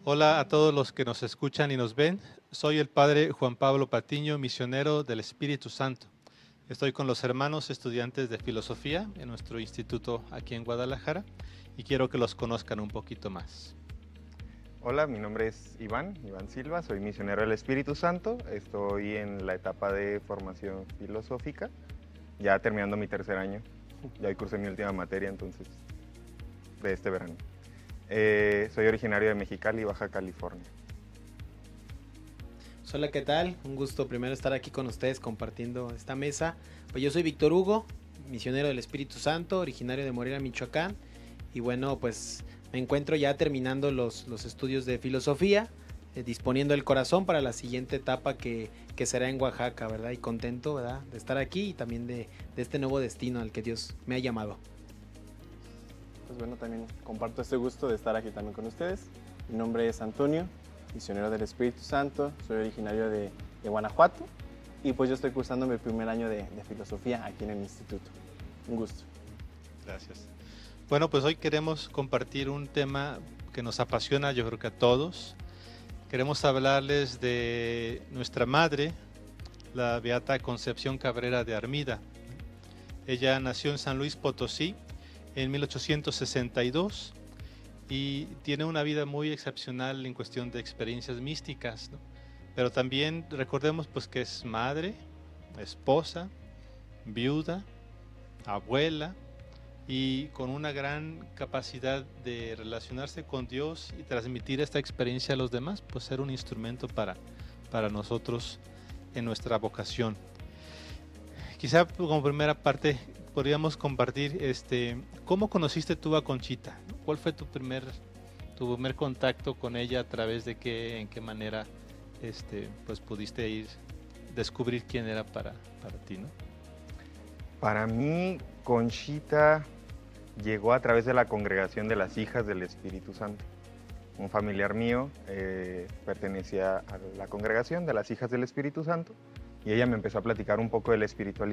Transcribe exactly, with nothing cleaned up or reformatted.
Hola a todos los que nos escuchan y nos ven. Soy el padre Juan Pablo Patiño, misionero del Espíritu Santo. Estoy con los hermanos estudiantes de filosofía en nuestro instituto aquí en Guadalajara y quiero que los conozcan un poquito más. Hola, mi nombre es Iván, Iván Silva, soy misionero del Espíritu Santo. Estoy en la etapa de formación filosófica, ya terminando mi tercer año. Ya hoy cursé mi última materia, entonces, de este verano. Eh, soy originario de Mexicali, Baja California. Hola, ¿qué tal? Un gusto primero estar aquí con ustedes compartiendo esta mesa. Pues yo soy Víctor Hugo, misionero del Espíritu Santo, originario de Morelia, Michoacán. Y bueno, pues me encuentro ya terminando los, los estudios de filosofía, eh, disponiendo el corazón para la siguiente etapa que, que será en Oaxaca, ¿verdad? Y contento, ¿verdad? De estar aquí y también de, de este nuevo destino al que Dios me ha llamado. Pues bueno, también comparto este gusto de estar aquí también con ustedes. Mi nombre es Antonio, misionero del Espíritu Santo, soy originario de, de Guanajuato y pues yo estoy cursando mi primer año de, de filosofía aquí en el instituto. Un gusto. Gracias. Bueno, pues hoy queremos compartir un tema que nos apasiona, yo creo que a todos. Queremos hablarles de nuestra madre, la beata Concepción Cabrera de Armida. Ella nació en San Luis Potosí en mil ochocientos sesenta y dos y tiene una vida muy excepcional en cuestión de experiencias místicas, ¿no? Pero también recordemos pues que es madre, esposa, viuda, abuela y con una gran capacidad de relacionarse con Dios y transmitir esta experiencia a los demás, pues ser un instrumento para, para nosotros en nuestra vocación. Quizá como primera parte podríamos compartir este, ¿cómo conociste tú a Conchita? ¿Cuál fue tu primer, tu primer contacto con ella? ¿A través de qué, en qué manera este, pues pudiste ir, descubrir quién era para, para ti, ¿no? Para mí, Conchita llegó a través de la Congregación de las Hijas del Espíritu Santo. Un familiar mío eh, pertenecía a la Congregación de las Hijas del Espíritu Santo y ella me empezó a platicar un poco de la espiritualidad.